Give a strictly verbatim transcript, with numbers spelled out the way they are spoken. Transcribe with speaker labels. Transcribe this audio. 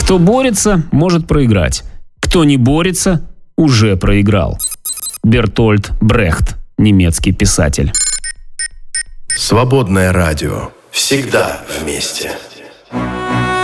Speaker 1: Кто борется, может проиграть. Кто не борется, уже проиграл. Бертольд Брехт, немецкий писатель.
Speaker 2: Свободное радио. Всегда вместе.